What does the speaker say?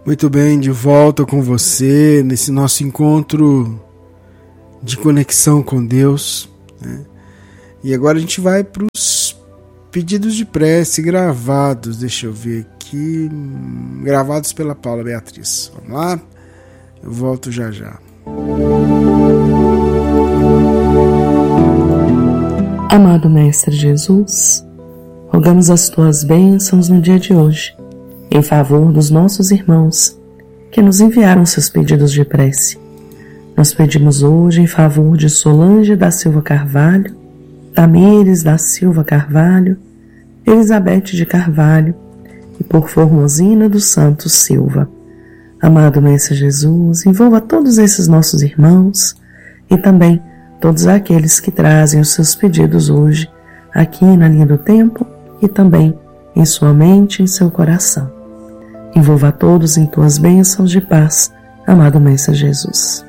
Muito bem, de volta com você nesse nosso encontro de conexão com Deus, né? E agora a gente vai para os pedidos de prece gravados, deixa eu ver aqui, gravados pela Paula Beatriz. Vamos lá? Eu volto já já. Amado Mestre Jesus, rogamos as tuas bênçãos no dia de hoje, em favor dos nossos irmãos que nos enviaram seus pedidos de prece. Nós pedimos hoje em favor de Solange da Silva Carvalho, Tamires da Silva Carvalho, Elizabeth de Carvalho e por Formosina dos Santos Silva. Amado Mestre Jesus, envolva todos esses nossos irmãos e também todos aqueles que trazem os seus pedidos hoje aqui na linha do tempo e também em sua mente e em seu coração. Envolva todos em tuas bênçãos de paz, amado Mestre Jesus.